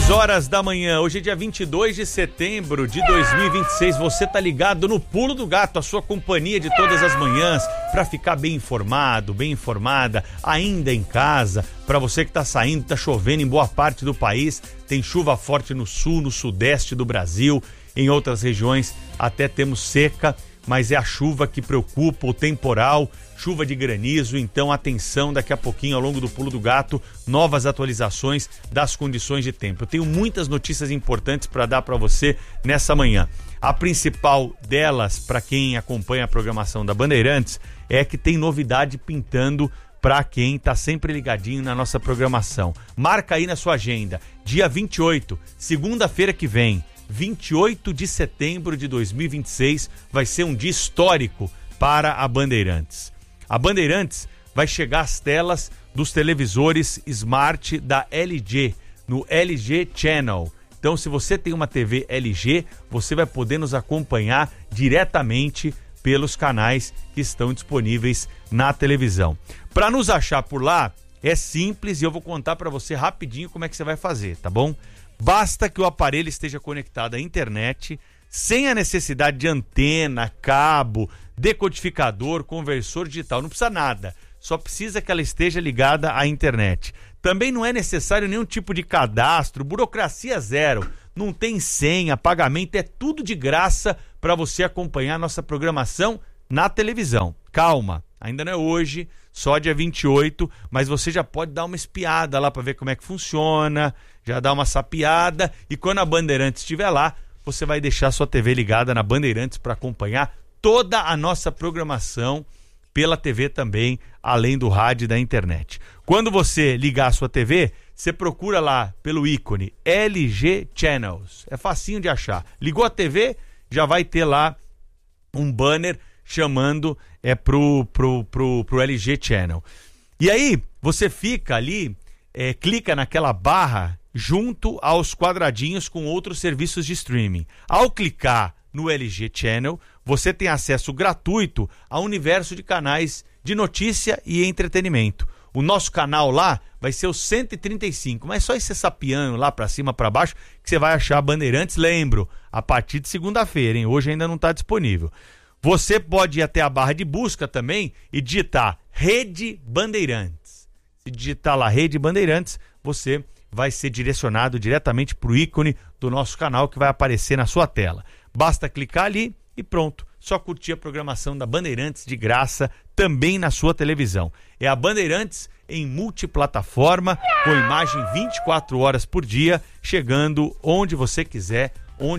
6 horas da manhã, hoje é dia 22 de setembro de 2026, você tá ligado no Pulo do Gato, a sua companhia de todas as manhãs, para ficar bem informado, bem informada, ainda em casa, para você que tá saindo, tá chovendo em boa parte do país, tem chuva forte no sul, no sudeste do Brasil, em outras regiões até temos seca, mas é a chuva que preocupa, o temporal, chuva de granizo, então atenção, daqui a pouquinho ao longo do Pulo do Gato, novas atualizações das condições de tempo. Eu tenho muitas notícias importantes para dar para você nessa manhã. A principal delas, para quem acompanha a programação da Bandeirantes, é que tem novidade pintando para quem está sempre ligadinho na nossa programação. Marca aí na sua agenda, dia 28, segunda-feira que vem, 28 de setembro de 2026, vai ser um dia histórico para a Bandeirantes. A Bandeirantes vai chegar às telas dos televisores Smart da LG, no LG Channel. Então, se você tem uma TV LG, você vai poder nos acompanhar diretamente pelos canais que estão disponíveis na televisão. Para nos achar por lá, é simples e eu vou contar para você rapidinho como é que você vai fazer, tá bom? Basta que o aparelho esteja conectado à internet, sem a necessidade de antena, cabo, decodificador, conversor digital, não precisa nada, só precisa que ela esteja ligada à internet. Também não é necessário nenhum tipo de cadastro, burocracia zero, não tem senha, pagamento, é tudo de graça para você acompanhar a nossa programação na televisão. Calma, ainda não é hoje, só dia 28, mas você já pode dar uma espiada lá para ver como é que funciona, já dá uma sapiada, e quando a Bandeirantes estiver lá, você vai deixar sua TV ligada na Bandeirantes para acompanhar toda a nossa programação pela TV também, além do rádio e da internet. Quando você ligar a sua TV, você procura lá pelo ícone LG Channels. É facinho de achar. Ligou a TV, já vai ter lá um banner chamando pro LG Channel. E aí, você fica ali, clica naquela barra junto aos quadradinhos com outros serviços de streaming. Ao clicar no LG Channel, você tem acesso gratuito ao universo de canais de notícia e entretenimento. O nosso canal lá vai ser o 135, mas só ir sapiando lá para cima, para baixo, que você vai achar a Bandeirantes, lembro, a partir de segunda-feira, hein? Hoje ainda não está disponível. Você pode ir até a barra de busca também e digitar Rede Bandeirantes. Se digitar lá Rede Bandeirantes, você vai ser direcionado diretamente para o ícone do nosso canal que vai aparecer na sua tela. Basta clicar ali e pronto. Só curtir a programação da Bandeirantes de graça também na sua televisão. É a Bandeirantes em multiplataforma, com imagem 24 horas por dia, chegando onde você quiser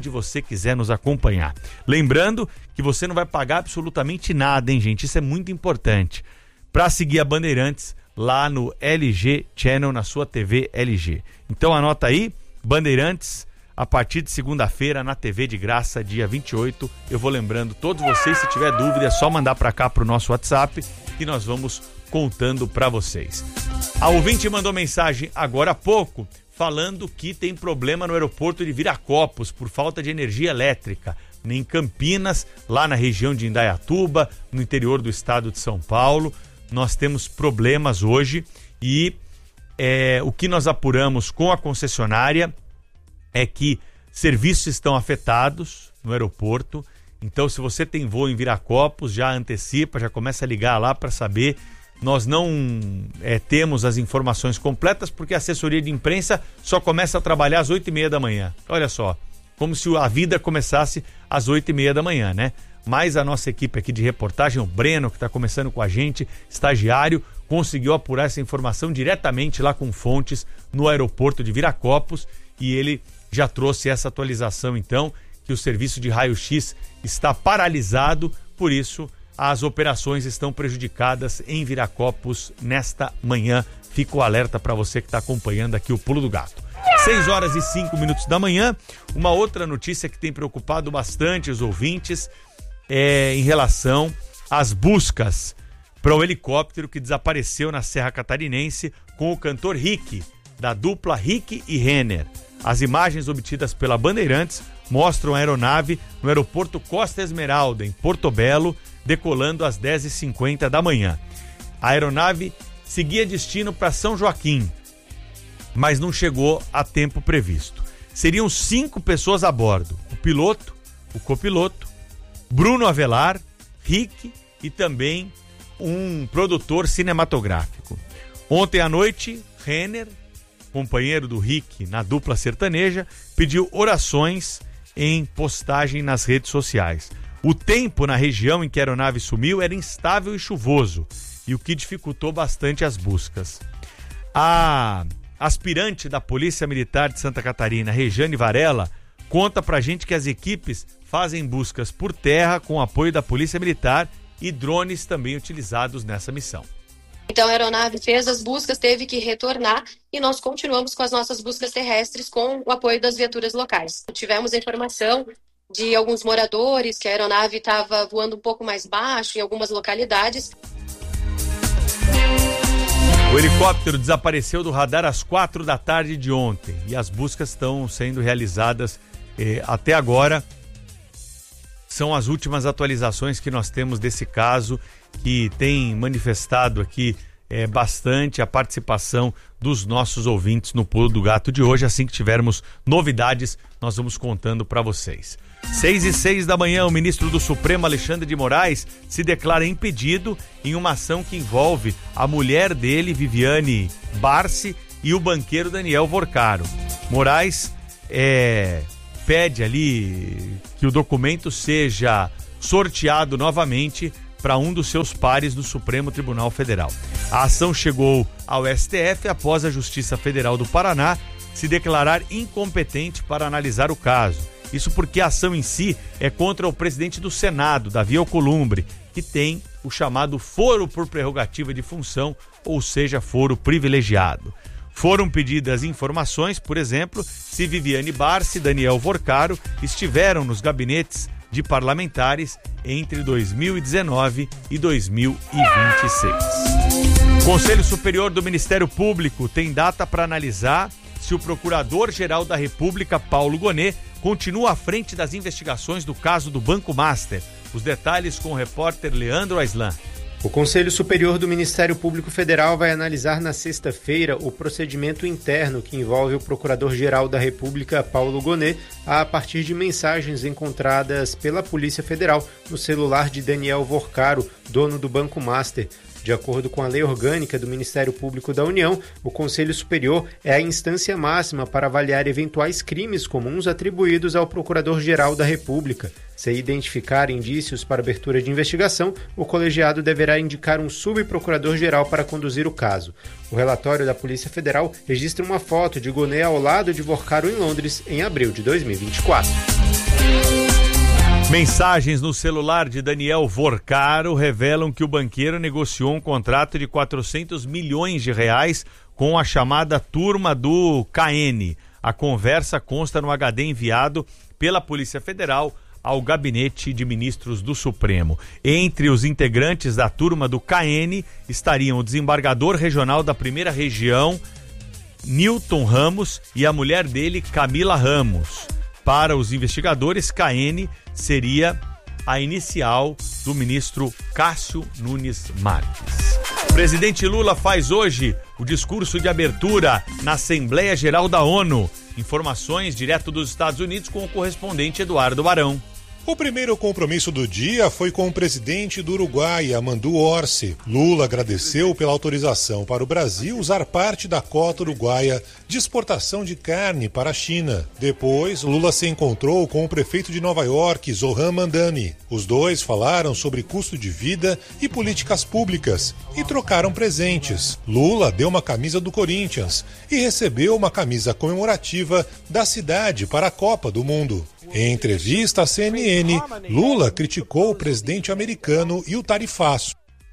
nos acompanhar. Lembrando que você não vai pagar absolutamente nada, hein, gente? Isso é muito importante. Para seguir a Bandeirantes lá no LG Channel, na sua TV LG. Então anota aí, Bandeirantes, a partir de segunda-feira na TV de graça, dia 28. Eu vou lembrando todos vocês, se tiver dúvida, é só mandar para cá pro nosso WhatsApp que nós vamos contando para vocês. A ouvinte mandou mensagem agora há pouco, falando que tem problema no aeroporto de Viracopos por falta de energia elétrica. Em Campinas, lá na região de Indaiatuba, no interior do estado de São Paulo, nós temos problemas hoje e o que nós apuramos com a concessionária é que serviços estão afetados no aeroporto. Então, se você tem voo em Viracopos, já antecipa, já começa a ligar lá para saber. Nós não temos as informações completas porque a assessoria de imprensa só começa a trabalhar às 8h30 da manhã. Olha só, como se a vida começasse às 8h30 da manhã, né? Mas a nossa equipe aqui de reportagem, o Breno, que está começando com a gente, estagiário, conseguiu apurar essa informação diretamente lá com fontes no aeroporto de Viracopos e ele já trouxe essa atualização, então, que o serviço de raio-x está paralisado, por isso as operações estão prejudicadas em Viracopos nesta manhã. Fica o alerta para você que está acompanhando aqui o Pulo do Gato. 6h05 da manhã, uma outra notícia que tem preocupado bastante os ouvintes é em relação às buscas para o helicóptero que desapareceu na Serra Catarinense com o cantor Rick, da dupla Rick e Renner. As imagens obtidas pela Bandeirantes mostram a aeronave no aeroporto Costa Esmeralda, em Porto Belo, decolando às 10h50 da manhã. A aeronave seguia destino para São Joaquim, mas não chegou a tempo previsto. Seriam 5 pessoas a bordo: o piloto, o copiloto, Bruno Avelar, Rick e também um produtor cinematográfico. Ontem à noite, Renner, companheiro do Rick na dupla sertaneja, pediu orações em postagem nas redes sociais. O tempo na região em que a aeronave sumiu era instável e chuvoso, e o que dificultou bastante as buscas. A aspirante da Polícia Militar de Santa Catarina, Rejane Varela, conta pra gente que as equipes fazem buscas por terra com apoio da Polícia Militar e drones também utilizados nessa missão. Então a aeronave fez as buscas, teve que retornar e nós continuamos com as nossas buscas terrestres com o apoio das viaturas locais. Tivemos a informação de alguns moradores que a aeronave estava voando um pouco mais baixo em algumas localidades. O helicóptero desapareceu do radar às 4 da tarde de ontem e as buscas estão sendo realizadas até agora. São as últimas atualizações que nós temos desse caso, que tem manifestado aqui bastante a participação dos nossos ouvintes no Pulo do Gato de hoje. Assim que tivermos novidades, nós vamos contando para vocês. 6h06 da manhã, o ministro do Supremo, Alexandre de Moraes, se declara impedido em uma ação que envolve a mulher dele, Viviane Barsi, e o banqueiro Daniel Vorcaro. Moraes pede ali que o documento seja sorteado novamente para um dos seus pares do Supremo Tribunal Federal. A ação chegou ao STF após a Justiça Federal do Paraná se declarar incompetente para analisar o caso. Isso porque a ação em si é contra o presidente do Senado, Davi Alcolumbre, que tem o chamado foro por prerrogativa de função, ou seja, foro privilegiado. Foram pedidas informações, por exemplo, se Viviane Barsi e Daniel Vorcaro estiveram nos gabinetes de parlamentares entre 2019 e 2026. O Conselho Superior do Ministério Público tem data para analisar se o Procurador-Geral da República, Paulo Gonet, continua à frente das investigações do caso do Banco Master. Os detalhes com o repórter Leandro Aislan. O Conselho Superior do Ministério Público Federal vai analisar na sexta-feira o procedimento interno que envolve o Procurador-Geral da República, Paulo Gonet, a partir de mensagens encontradas pela Polícia Federal no celular de Daniel Vorcaro, dono do Banco Master. De acordo com a Lei Orgânica do Ministério Público da União, o Conselho Superior é a instância máxima para avaliar eventuais crimes comuns atribuídos ao Procurador-Geral da República. Se identificar indícios para abertura de investigação, o colegiado deverá indicar um subprocurador-geral para conduzir o caso. O relatório da Polícia Federal registra uma foto de Gonet ao lado de Vorcaro em Londres em abril de 2024. Mensagens no celular de Daniel Vorcaro revelam que o banqueiro negociou um contrato de 400 milhões de reais com a chamada turma do KN. A conversa consta no HD enviado pela Polícia Federal ao Gabinete de Ministros do Supremo. Entre os integrantes da turma do KN estariam o desembargador regional da Primeira Região, Newton Ramos, e a mulher dele, Camila Ramos. Para os investigadores, KN seria a inicial do ministro Cássio Nunes Marques. O presidente Lula faz hoje o discurso de abertura na Assembleia Geral da ONU. Informações direto dos Estados Unidos com o correspondente Eduardo Barão. O primeiro compromisso do dia foi com o presidente do Uruguai, Amandu Orsi. Lula agradeceu pela autorização para o Brasil usar parte da cota uruguaia de exportação de carne para a China. Depois, Lula se encontrou com o prefeito de Nova York, Zohran Mamdani. Os dois falaram sobre custo de vida e políticas públicas e trocaram presentes. Lula deu uma camisa do Corinthians e recebeu uma camisa comemorativa da cidade para a Copa do Mundo. Em entrevista à CNN, Lula criticou o presidente americano e o tarifaço.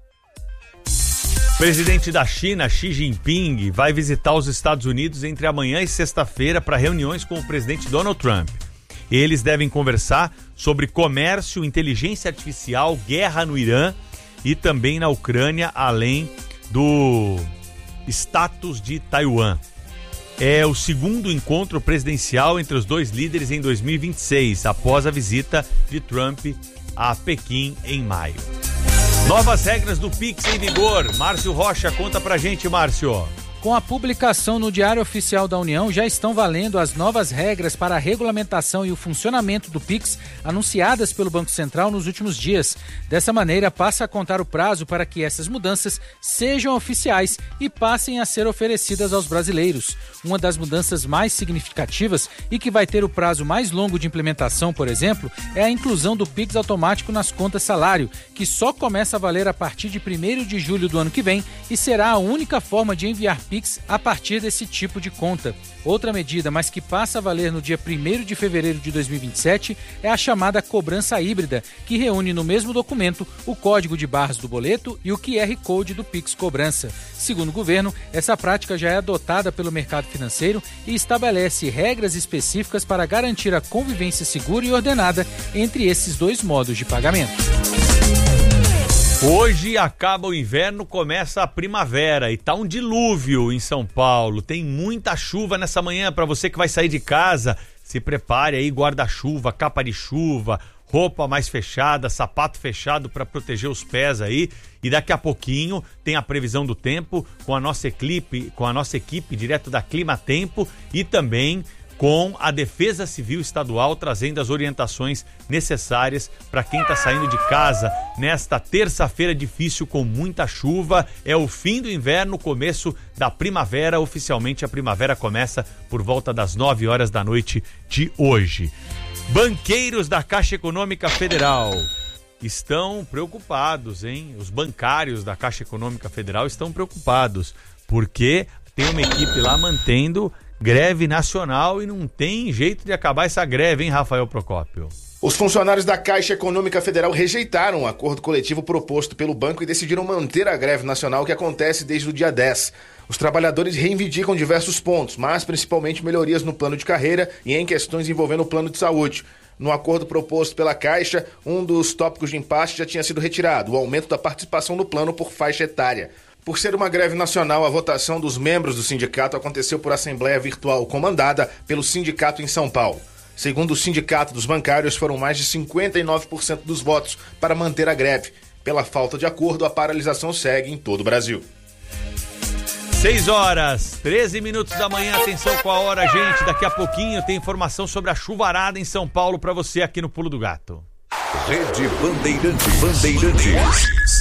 O presidente da China, Xi Jinping, vai visitar os Estados Unidos entre amanhã e sexta-feira para reuniões com o presidente Donald Trump. Eles devem conversar sobre comércio, inteligência artificial, guerra no Irã e também na Ucrânia, além do status de Taiwan. É o segundo encontro presidencial entre os dois líderes em 2026, após a visita de Trump a Pequim em maio. Novas regras do Pix em vigor. Márcio Rocha, conta pra gente, Márcio. Com a publicação no Diário Oficial da União, já estão valendo as novas regras para a regulamentação e o funcionamento do Pix anunciadas pelo Banco Central nos últimos dias. Dessa maneira, passa a contar o prazo para que essas mudanças sejam oficiais e passem a ser oferecidas aos brasileiros. Uma das mudanças mais significativas e que vai ter o prazo mais longo de implementação, por exemplo, é a inclusão do Pix automático nas contas salário, que só começa a valer a partir de 1º de julho do ano que vem e será a única forma de enviar Pix a partir desse tipo de conta. Outra medida, mas que passa a valer no dia 1º de fevereiro de 2027, é a chamada cobrança híbrida, que reúne no mesmo documento o código de barras do boleto e o QR Code do Pix Cobrança. Segundo o governo, essa prática já é adotada pelo mercado financeiro e estabelece regras específicas para garantir a convivência segura e ordenada entre esses dois modos de pagamento. Hoje acaba o inverno, começa a primavera e tá um dilúvio em São Paulo. Tem muita chuva nessa manhã. Para você que vai sair de casa, se prepare aí, guarda-chuva, capa de chuva, roupa mais fechada, sapato fechado para proteger os pés aí. E daqui a pouquinho tem a previsão do tempo com a nossa equipe direto da Clima Tempo e também com a Defesa Civil Estadual trazendo as orientações necessárias para quem está saindo de casa nesta terça-feira difícil com muita chuva. É o fim do inverno, começo da primavera. Oficialmente a primavera começa por volta das 9 horas da noite de hoje. Banqueiros da Caixa Econômica Federal estão preocupados, hein? Os bancários da Caixa Econômica Federal estão preocupados porque tem uma equipe lá mantendo greve nacional e não tem jeito de acabar essa greve, hein, Rafael Procópio? Os funcionários da Caixa Econômica Federal rejeitaram o acordo coletivo proposto pelo banco e decidiram manter a greve nacional que acontece desde o dia 10. Os trabalhadores reivindicam diversos pontos, mas principalmente melhorias no plano de carreira e em questões envolvendo o plano de saúde. No acordo proposto pela Caixa, um dos tópicos de impasse já tinha sido retirado, o aumento da participação no plano por faixa etária. Por ser uma greve nacional, a votação dos membros do sindicato aconteceu por assembleia virtual comandada pelo sindicato em São Paulo. Segundo o sindicato dos bancários, foram mais de 59% dos votos para manter a greve. Pela falta de acordo, a paralisação segue em todo o Brasil. 6h13 da manhã, atenção com a hora, gente. Daqui a pouquinho tem informação sobre a chuvarada em São Paulo para você aqui no Pulo do Gato. Rede Bandeirantes.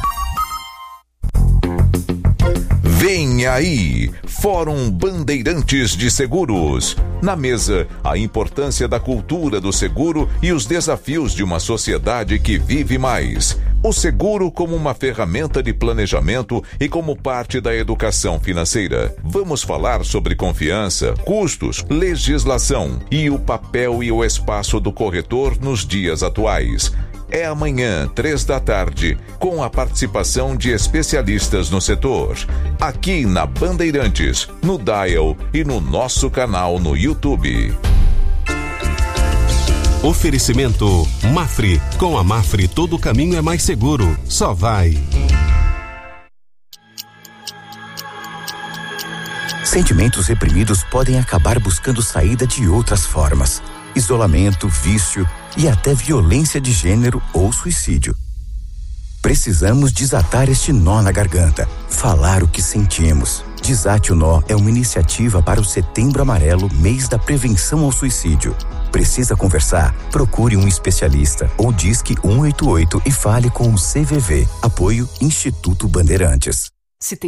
Vem aí, Fórum Bandeirantes de Seguros. Na mesa, a importância da cultura do seguro e os desafios de uma sociedade que vive mais. O seguro como uma ferramenta de planejamento e como parte da educação financeira. Vamos falar sobre confiança, custos, legislação e o papel e o espaço do corretor nos dias atuais. É amanhã, 15h, com a participação de especialistas no setor. Aqui na Bandeirantes, no Dial e no nosso canal no YouTube. Oferecimento Mafre. Com a Mafre, todo caminho é mais seguro. Só vai. Sentimentos reprimidos podem acabar buscando saída de outras formas. Isolamento, vício e até violência de gênero ou suicídio. Precisamos desatar este nó na garganta, falar o que sentimos. Desate o Nó é uma iniciativa para o Setembro Amarelo, mês da prevenção ao suicídio. Precisa conversar? Procure um especialista ou disque 188 e fale com o CVV. Apoio Instituto Bandeirantes. Se tem